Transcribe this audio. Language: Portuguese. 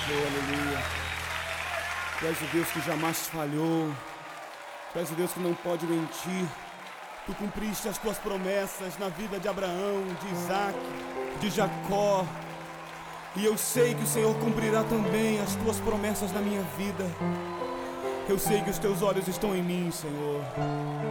Oh, aleluia. Tu és o Deus que jamais falhou. Tu és o Deus que não pode mentir. Tu cumpriste as tuas promessas na vida de Abraão, de Isaac, de Jacó. E eu sei que o Senhor cumprirá também as tuas promessas na minha vida. Eu sei que os teus olhos estão em mim, Senhor.